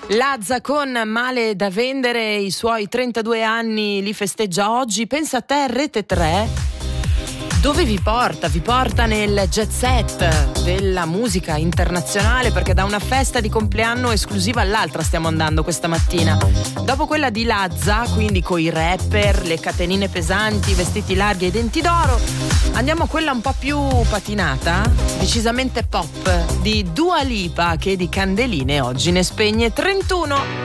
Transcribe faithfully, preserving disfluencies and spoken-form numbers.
Lazza con Male da vendere, i suoi trentadue anni li festeggia oggi. Pensa a te, Rete tre. Dove vi porta? Vi porta nel jet set della musica internazionale, perché da una festa di compleanno esclusiva all'altra stiamo andando questa mattina. Dopo quella di Lazza, quindi coi rapper, le catenine pesanti, i vestiti larghi e i denti d'oro, andiamo a quella un po' più patinata, decisamente pop, di Dua Lipa, che di candeline oggi ne spegne trentuno.